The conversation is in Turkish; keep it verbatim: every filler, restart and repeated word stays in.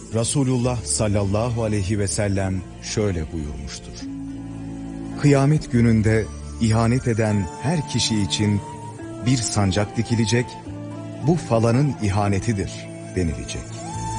Resulullah sallallahu aleyhi ve sellem şöyle buyurmuştur. Kıyamet gününde ihanet eden her kişi için bir sancak dikilecek, bu falanın ihanetidir denilecek.